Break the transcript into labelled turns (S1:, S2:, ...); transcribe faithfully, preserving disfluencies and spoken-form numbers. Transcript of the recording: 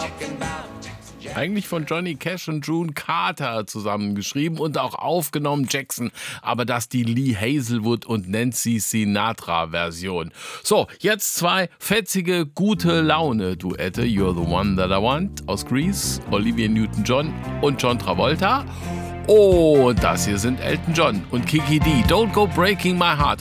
S1: Eigentlich von Johnny Cash und June Carter zusammengeschrieben und auch aufgenommen, Jackson. Aber das die Lee Hazelwood und Nancy Sinatra-Version. So, jetzt zwei fetzige, gute Laune-Duette. You're the One That I Want aus Grease, Olivia Newton-John und John Travolta. Und das hier sind Elton John und Kiki D. Don't Go Breaking My Heart.